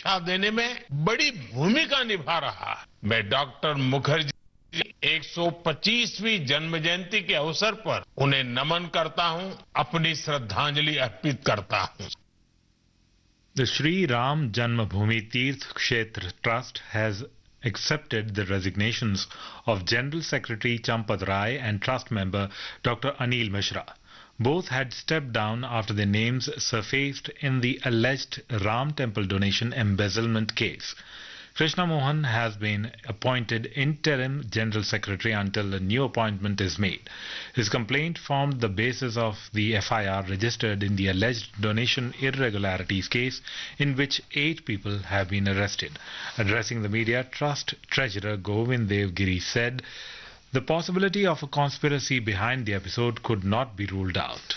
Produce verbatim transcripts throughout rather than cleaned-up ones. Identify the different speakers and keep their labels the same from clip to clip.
Speaker 1: शिक्षा देने में बड़ी भूमिका निभा रहा है। मैं डॉक्टर मुखर्जी एक सौ पच्चीसवीं जन्म जयंती के अवसर पर उन्हें नमन करता हूं, अपनी श्रद्धांजलि अर्पित करता हूं।
Speaker 2: The Sri Ram Janmabhoomi Tirth Kshetra Trust has accepted the resignations of General Secretary Champad Rai and Trust member Doctor Anil Mishra. Both had stepped down after their names surfaced in the alleged Ram Temple donation embezzlement case. Krishna Mohan has been appointed interim General Secretary until a new appointment is made. His complaint formed the basis of the F I R registered in the alleged donation irregularities case, in which eight people have been arrested. Addressing the media, Trust Treasurer Govind Dev Giri said the possibility of a conspiracy behind the episode could not be ruled out.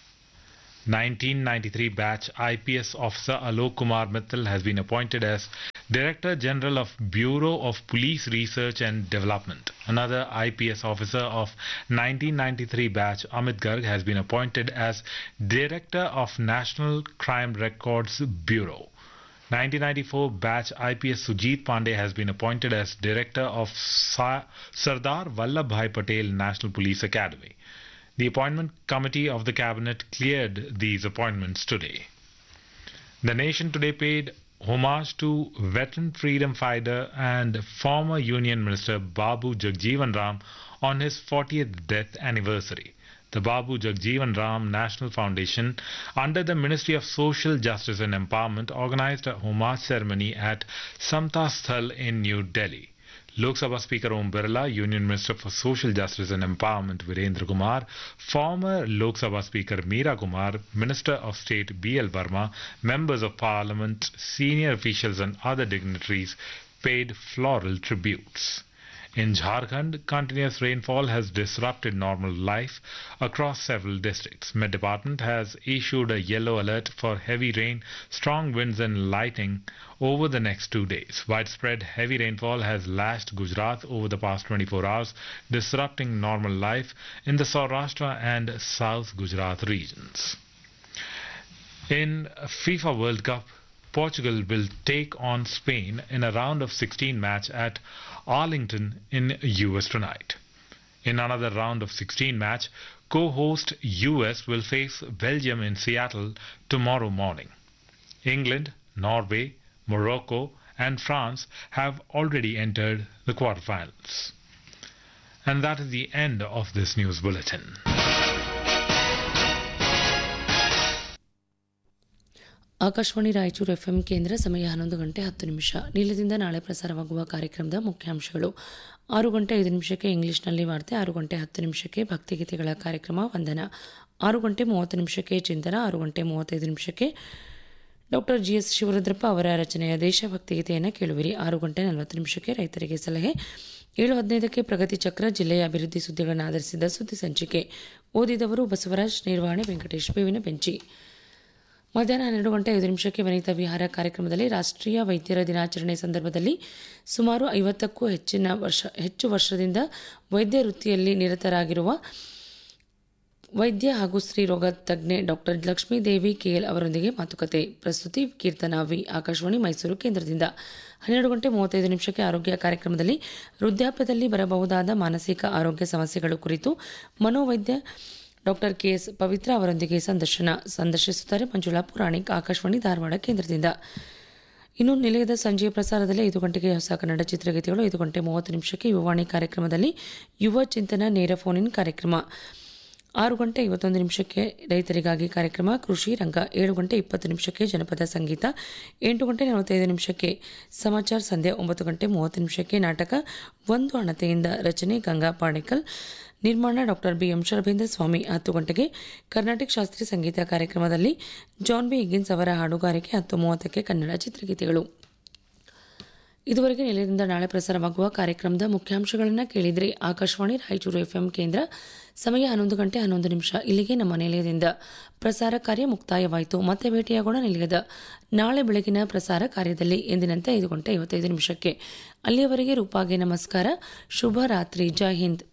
Speaker 2: nineteen ninety-three batch I P S officer Alok Kumar Mittal has been appointed as Director General of Bureau of Police Research and Development. Another I P S officer of nineteen ninety-three batch Amit Garg has been appointed as Director of National Crime Records Bureau. nineteen ninety-four batch I P S Sujit Pandey has been appointed as Director of Sa- Sardar Vallabhbhai Patel National Police Academy. The appointment committee of the cabinet cleared these appointments today. The nation today paid homage to veteran freedom fighter and former Union Minister Babu Jagjeevan Ram on his fortieth death anniversary. The Babu Jagjeevan Ram National Foundation, under the Ministry of Social Justice and Empowerment, organized a homage ceremony at Samta Sthal in New Delhi. Lok Sabha Speaker Om Birla, Union Minister for Social Justice and Empowerment Virendra Kumar, former Lok Sabha Speaker Meera Kumar, Minister of State B L Verma, members of Parliament, senior officials and other dignitaries paid floral tributes. In Jharkhand, continuous rainfall has disrupted normal life across several districts. Met Department has issued a yellow alert for heavy rain, strong winds and lightning over the next two days. Widespread heavy rainfall has lashed Gujarat over the past twenty-four hours, disrupting normal life in the Saurashtra and South Gujarat regions. In FIFA World Cup, Portugal will take on Spain in a round of sixteen match at Arlington in U S tonight. In another round of sixteen match, co-host U S will face Belgium in Seattle tomorrow morning. England, Norway, Morocco and France have already entered the quarterfinals. And that is the end of this news bulletin.
Speaker 3: Akashvani Raichur FM ಕೇಂದ್ರ, ಸಮಯ ಹನ್ನೊಂದು ಗಂಟೆ ಹತ್ತು ನಿಮಿಷ. ನಿಲಯದಿಂದ ನಾಳೆ ಪ್ರಸಾರವಾಗುವ ಕಾರ್ಯಕ್ರಮದ ಮುಖ್ಯಾಂಶಗಳು: ಆರು ಗಂಟೆ ಐದು ನಿಮಿಷಕ್ಕೆ ಇಂಗ್ಲಿಷ್ನಲ್ಲಿ ವಾರ್ತೆ, ಆರು ಗಂಟೆ ಹತ್ತು ನಿಮಿಷಕ್ಕೆ ಭಕ್ತಿಗೀತೆಗಳ ಕಾರ್ಯಕ್ರಮ ವಂದನ, ಆರು ಗಂಟೆ ಮೂವತ್ತು ನಿಮಿಷಕ್ಕೆ ಚಿಂತನ, ಆರು ಗಂಟೆ ಮೂವತ್ತೈದು ನಿಮಿಷಕ್ಕೆ ಡಾಕ್ಟರ್ ಜಿ ಎಸ್ ಶಿವರುದ್ರಪ್ಪ ಅವರ ರಚನೆಯ ದೇಶಭಕ್ತಿ ಗೀತೆಯನ್ನು ಕೇಳುವಿರಿ. ಆರು ಗಂಟೆ ನಲವತ್ತು ನಿಮಿಷಕ್ಕೆ ರೈತರಿಗೆ ಸಲಹೆ, ಏಳು ಹದಿನೈದಕ್ಕೆ ಪ್ರಗತಿ ಚಕ್ರ, ಜಿಲ್ಲೆಯ ಅಭಿವೃದ್ಧಿ ಸುದ್ದಿಗಳನ್ನು ಆಧರಿಸಿದ ಸುದ್ದಿ ಸಂಚಿಕೆ, ಓದಿದವರು ಬಸವರಾಜ್, ನಿರ್ವಹಣೆ ವೆಂಕಟೇಶ್ ಬೇವಿನ ಬೆಂಚಿ. ಮಧ್ಯಾಹ್ನ ಹನ್ನೆರಡು ಗಂಟೆ ಐದು ನಿಮಿಷಕ್ಕೆ ವನಿತಾ ವಿಹಾರ ಕಾರ್ಯಕ್ರಮದಲ್ಲಿ ರಾಷ್ಟ್ರೀಯ ವೈದ್ಯರ ದಿನಾಚರಣೆ ಸಂದರ್ಭದಲ್ಲಿ ಸುಮಾರು ಐವತ್ತಕ್ಕೂ ಹೆಚ್ಚಿನ ವರ್ಷ ಹೆಚ್ಚು ವರ್ಷದಿಂದ ವೈದ್ಯ ವೃತ್ತಿಯಲ್ಲಿ ನಿರತರಾಗಿರುವ ವೈದ್ಯ ಹಾಗೂ ಸ್ತ್ರೀರೋಗ ತಜ್ಞೆ ಡಾಕ್ಟರ್ ಲಕ್ಷ್ಮೀದೇವಿ ಕೆಎಲ್ ಅವರೊಂದಿಗೆ ಮಾತುಕತೆ. ಪ್ರಸ್ತುತಿ ಕೀರ್ತನಾ ವಿ, ಆಕಾಶವಾಣಿ ಮೈಸೂರು ಕೇಂದ್ರದಿಂದ. ಹನ್ನೆರಡು ಗಂಟೆ ಮೂವತ್ತೈದು ನಿಮಿಷಕ್ಕೆ ಆರೋಗ್ಯ ಕಾರ್ಯಕ್ರಮದಲ್ಲಿ ವೃದ್ಧಾಪ್ಯದಲ್ಲಿ ಬರಬಹುದಾದ ಮಾನಸಿಕ ಆರೋಗ್ಯ ಸಮಸ್ಯೆಗಳು ಕುರಿತು ಮನೋವೈದ್ಯ ಡಾಕ್ಟರ್ ಕೆಎಸ್ ಪವಿತ್ರ ಅವರೊಂದಿಗೆ ಸಂದರ್ಶನ. ಸಂದರ್ಶಿಸುತ್ತಾರೆ ಮಂಜುಳಾ ಪುರಾಣಿಕ್, ಆಕಾಶವಾಣಿ ಧಾರವಾಡ ಕೇಂದ್ರದಿಂದ. ಇನ್ನು ನಿಲಯದ ಸಂಜೆಯ ಪ್ರಸಾರದಲ್ಲಿ ಐದು ಗಂಟೆಗೆ ಹೊಸ ಕನ್ನಡ ಚಿತ್ರಗೀತೆಗಳು, ಐದು ಗಂಟೆ ಮೂವತ್ತು ನಿಮಿಷಕ್ಕೆ ಯುವವಾಣಿ ಕಾರ್ಯಕ್ರಮದಲ್ಲಿ ಯುವ ಚಿಂತನ ನೇರ ಫೋನ್ ಇನ್ ಕಾರ್ಯಕ್ರಮ, ಆರು ಗಂಟೆ ಐವತ್ತೊಂದು ನಿಮಿಷಕ್ಕೆ ರೈತರಿಗಾಗಿ ಕಾರ್ಯಕ್ರಮ ಕೃಷಿ ರಂಗ, ಏಳು ಗಂಟೆ ಇಪ್ಪತ್ತು ನಿಮಿಷಕ್ಕೆ ಜನಪದ ಸಂಗೀತ, ಎಂಟು ಗಂಟೆ ನಲವತ್ತೈದು ನಿಮಿಷಕ್ಕೆ ಸಮಾಚಾರ ಸಂಧ್ಯಾ, ಒಂಬತ್ತು ಗಂಟೆ ಮೂವತ್ತು ನಿಮಿಷಕ್ಕೆ ನಾಟಕ ಒಂದು ಅಣತೆಯಿಂದ, ರಚನೆ ಗಂಗಾ ಪಾಣೇಕಲ್, ನಿರ್ಮಾಣ ಡಾಕ್ಟರ್ ಬಿ ಎಂ ಶರಭೇಂದ್ರ ಸ್ವಾಮಿ. ಹತ್ತು ಗಂಟೆಗೆ ಕರ್ನಾಟಕ ಶಾಸ್ತ್ರೀಯ ಸಂಗೀತ ಕಾರ್ಯಕ್ರಮದಲ್ಲಿ ಜಾನ್ ಬಿ ಹಿಗ್ಗಿನ್ಸ್ ಅವರ ಹಾಡುಗಾರಿಕೆ, ಹತ್ತು ಮೂವತ್ತಕ್ಕೆ ಕನ್ನಡ ಚಿತ್ರಗೀತೆಗಳು. ಇದುವರೆಗೆ ನಿಲಯದಿಂದ ನಾಳೆ ಪ್ರಸಾರವಾಗುವ ಕಾರ್ಯಕ್ರಮದ ಮುಖ್ಯಾಂಶಗಳನ್ನು ಕೇಳಿದರೆ. ಆಕಾಶವಾಣಿ ರಾಯಚೂರು ಎಫ್ಎಂ ಕೇಂದ್ರ, ಸಮಯ ಹನ್ನೊಂದು ಗಂಟೆ ಹನ್ನೊಂದು ನಿಮಿಷ. ಇಲ್ಲಿಗೆ ನಮ್ಮ ನಿಲಯದಿಂದ ಪ್ರಸಾರ ಕಾರ್ಯ ಮುಕ್ತಾಯವಾಯಿತು. ಮತ್ತೆ ಭೇಟಿಯಾಗೋಣ ನಿಲಯದ ನಾಳೆ ಬೆಳಗಿನ ಪ್ರಸಾರ ಕಾರ್ಯದಲ್ಲಿ ಎಂದಿನಂತೆ ಐದು ಗಂಟೆ ಐವತ್ತೈದು ನಿಮಿಷಕ್ಕೆ. ಅಲ್ಲಿಯವರೆಗೆ ರೂಪಾಗೆ ನಮಸ್ಕಾರ, ಶುಭ ರಾತ್ರಿ, ಜೈ ಹಿಂದ್.